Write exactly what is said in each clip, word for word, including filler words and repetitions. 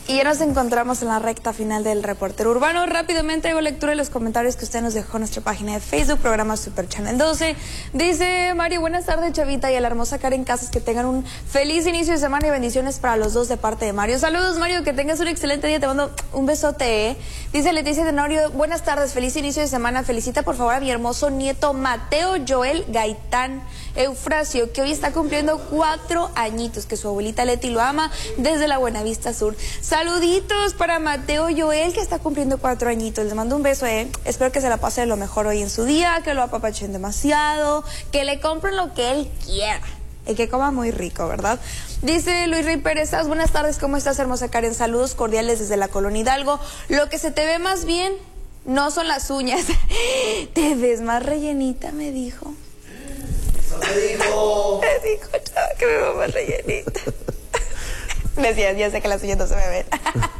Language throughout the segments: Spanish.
Y ya nos encontramos en la recta final del Reportero Urbano. Rápidamente hago lectura de los comentarios que usted nos dejó en nuestra página de Facebook, programa Super Channel doce. Dice Mario, buenas tardes, Chavita, y a la hermosa Karen Casas, que tengan un feliz inicio de semana y bendiciones para los dos de parte de Mario. Saludos, Mario, que tengas un excelente día, te mando un besote. ¿eh? Dice Leticia Tenorio, buenas tardes, feliz inicio de semana. Felicita por favor a mi hermoso nieto Mateo Joel Gaitán Eufrasio, que hoy está cumpliendo cuatro añitos, que su abuelita Leti lo ama desde la Buenavista Sur. Saluditos para Mateo Joel, que está cumpliendo cuatro añitos. Les mando un beso, eh. Espero que se la pase de lo mejor hoy en su día, que lo apapachen demasiado, que le compren lo que él quiera y que coma muy rico, ¿verdad? Dice Luis Rey Pérez, buenas tardes, ¿cómo estás, hermosa Karen? Saludos cordiales desde la Colonia Hidalgo. Lo que se te ve más bien no son las uñas. Te ves más rellenita, me dijo. Eso me dijo. Me dijo, chava, que me veo más rellenita. Decía, ya sé que las uñas no se me ven.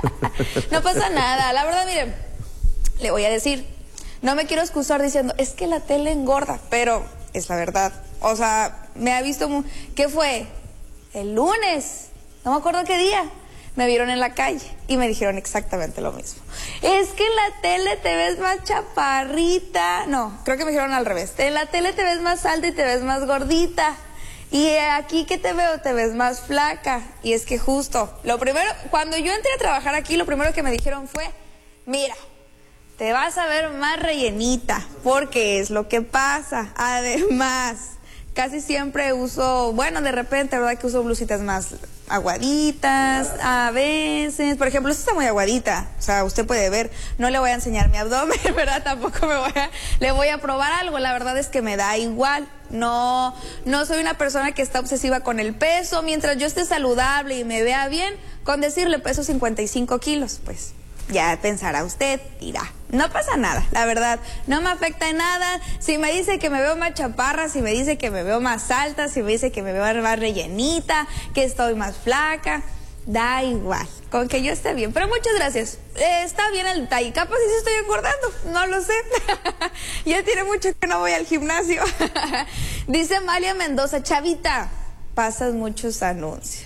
No pasa nada, la verdad, miren, le voy a decir, no me quiero excusar diciendo, es que la tele engorda, pero es la verdad. O sea, me ha visto, muy... ¿qué fue? El lunes, no me acuerdo qué día, me vieron en la calle y me dijeron exactamente lo mismo. Es que en la tele te ves más chaparrita. No, creo que me dijeron al revés. En la tele te ves más alta y te ves más gordita. Y aquí que te veo, te ves más flaca. Y es que justo, lo primero, cuando yo entré a trabajar aquí, lo primero que me dijeron fue, mira, te vas a ver más rellenita, porque es lo que pasa. Además, casi siempre uso, bueno, de repente, ¿verdad? Que uso blusitas más aguaditas, a veces, por ejemplo, esta está muy aguadita, o sea, usted puede ver, no le voy a enseñar mi abdomen, ¿verdad? Tampoco me voy a, le voy a probar algo, la verdad es que me da igual, no, no soy una persona que está obsesiva con el peso, mientras yo esté saludable y me vea bien, con decirle peso cincuenta y cinco kilos, pues ya pensará usted, dirá, no pasa nada, la verdad, no me afecta en nada. Si me dice que me veo más chaparra, si me dice que me veo más alta, si me dice que me veo más rellenita, que estoy más flaca, da igual, con que yo esté bien. Pero muchas gracias, eh, está bien el detalle, capaz si sí estoy engordando, no lo sé. Ya tiene mucho que no voy al gimnasio. Dice Malia Mendoza, Chavita, pasas muchos anuncios.